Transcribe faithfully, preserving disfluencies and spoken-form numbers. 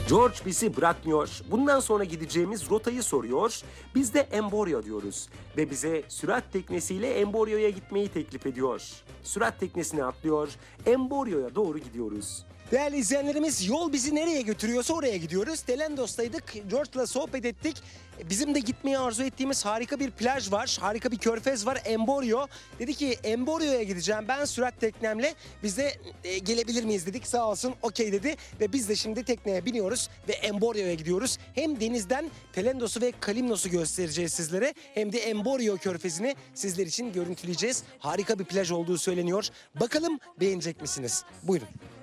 George bizi bırakmıyor. Bundan sonra gideceğimiz rotayı soruyor. Biz de Emborya diyoruz. Ve bize sürat teknesiyle Emborya'ya gitmeyi teklif ediyor. Sürat teknesine atlıyor. Emborya'ya doğru gidiyoruz. Değerli izleyenlerimiz, yol bizi nereye götürüyorsa oraya gidiyoruz. Telendos'taydık, George'la sohbet ettik. Bizim de gitmeyi arzu ettiğimiz harika bir plaj var, harika bir körfez var, Emboryo. Dedi ki Emboryo'ya gideceğim ben sürat teknemle, biz de e, gelebilir miyiz dedik, sağ olsun okey dedi. Ve biz de şimdi tekneye biniyoruz ve Emboryo'ya gidiyoruz. Hem denizden Telendos'u ve Kalimnos'u göstereceğiz sizlere, hem de Emboryo körfezini sizler için görüntüleyeceğiz. Harika bir plaj olduğu söyleniyor. Bakalım beğenecek misiniz? Buyurun.